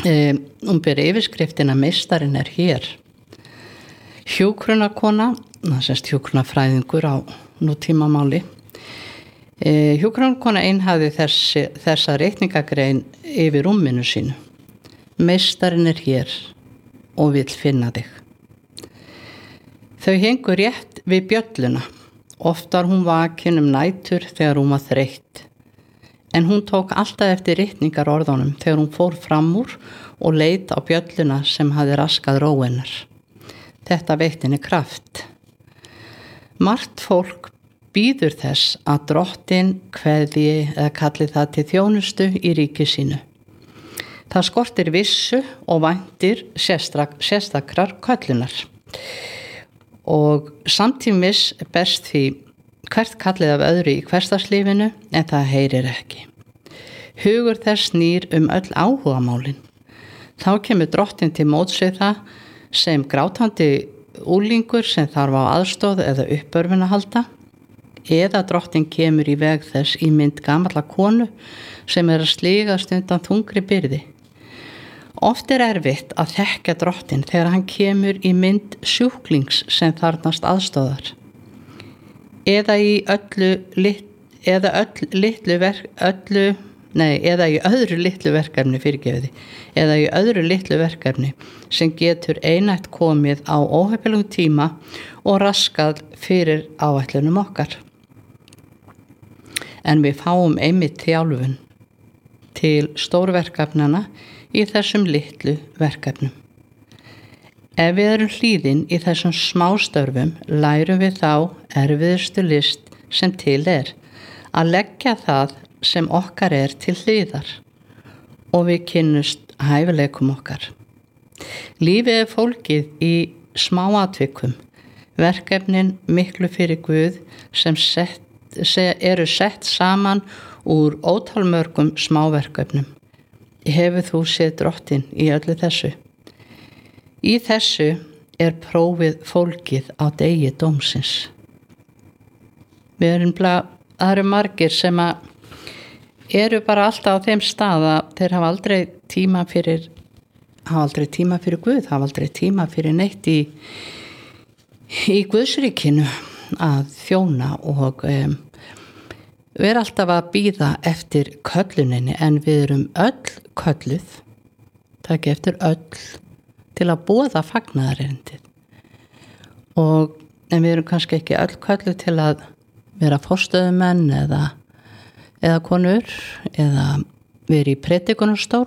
Hún ber yfirskriftina Meistarinn er hér. Hjúkrunarkona, hjúkrunarfræðingur á nútímamáli. Hjúkrunarkona hafði þessa reikningagrein yfir rúminu sínu. Meistarinn er hér og vill finna þig. Þau héngu rétt við bjölluna. Oft var hún vakin nætur þegar hún var þreytt. En hún tók alltaf eftir ritningarorðunum þegar hún fór fram úr og leit á bjölluna sem hafði raskað ró hennar. Þetta veitti henni kraft. Margt fólk bíður þess að drottinn kveðji eða kalli það til þjónustu í ríki sínu. Það skortir vissu og væntir sérstakrar köllunar. Og samtímis berst því hvert kallið af öðru í hversdagslífinu en það heyrir ekki. Hugur þess snýr öll áhugamálin. Þá kemur drottinn til móts við það sem grátandi úlingur sem þarf á aðstoð eða uppörfun að halda, eða drottinn kemur í veg þess í mynd gamalla konu sem að sligast undan þungri byrði. Oft erfitt að þekkja drottinn þegar hann kemur í mynd sjúklings sem þarfnast aðstoðar. Eða í öðru litlu verkefni sem getur einætt komið á óheppilegum tíma og raskað fyrir áætlunum okkar. En við fáum einmitt þjálfun til stórverkefnana í þessum litlu verkefnum. Ef við erum hlýðin í þessum smástörfum lærum við þá erfiðustu list sem til að leggja það sem okkar til hliðar og við kynnumst hæfileikum okkar. Lífið fólkið í smáatvikum, verkefnin miklu fyrir Guð sem eru sett saman úr ótalmörgum smáverkefnum. Hefur þú séð drottinn í öllu þessu? Í þessu prófið fólkið á degi dómsins. Það eru margir sem eru bara alltaf á þeim stað að þeir hafa aldrei tíma fyrir Guð, hafa aldrei tíma fyrir neitt í Guðsríkinu að þjóna og vera alltaf að bíða eftir kölluninni, en við erum öll kölluð, takk eftir öll, til að boða fagnaðarerindið. En við erum kannski ekki öll kölluð til að vera forstöðumenn eða konur eða vera í predikunarstól.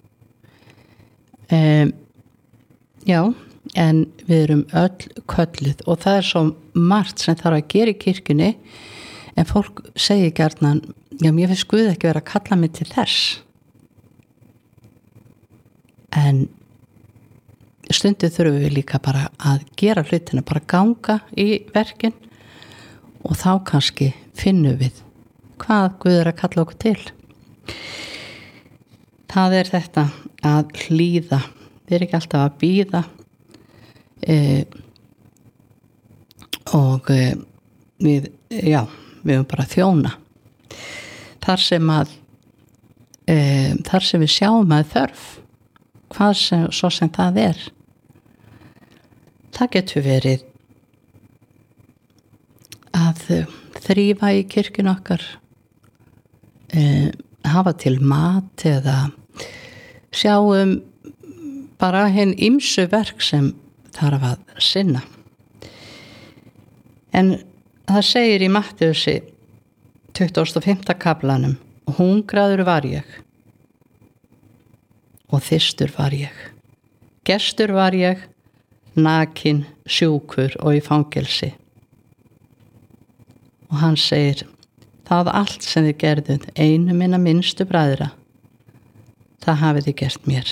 En við erum öll kölluð og það svo margt sem þarf að gera í kirkjunni, en fólk segir gjarnan, mér finnst Guð ekki vera að kalla mig til þess. En stundu þurfum við líka bara að gera hlutina, bara ganga í verkin og þá kannski finnum við hvað Guð að kalla okkur til. Það þetta að hlýða. Við erum ekki alltaf að bíða og við erum bara að þjóna. Þar sem við sjáum að þörf, svo sem það það getur verið að þrífa í kirkjun okkar, hafa til mat eða sjáum bara hinn ýmsu verk sem þarf að sinna. En það segir í Mattheusi 25. kaflanum, hungraður var ég og þyrstur var ég, gestur var ég, nakin, sjúkur og í fangelsi. Og hann segir, það allt sem þið gerðuð einu minna minnstu bræðra, það hafið þið gert mér.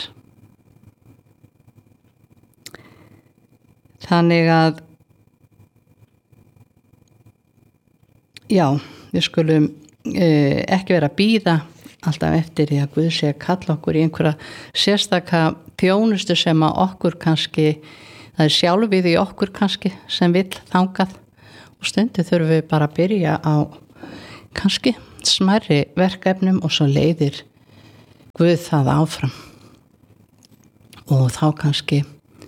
Þannig að við skulum ekki vera að bíða alltaf eftir því að Guð sé að kalla okkur í einhverja sérstaka þjónustu sem að okkur kannski, það sjálfið í okkur kannski sem vill þangað, og stundu þurfum við bara að byrja á kannski smærri verkefnum og svo leiðir Guð það áfram. og þá kannski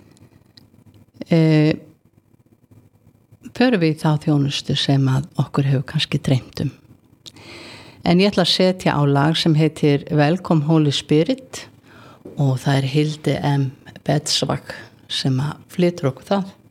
förum við í þá þjónustu sem að okkur hefur kannski dreymt um. En ég ætla að setja á lag sem heitir Welcome Holy Spirit og það Hilde M. Bedsvak sem að flytur okkur það.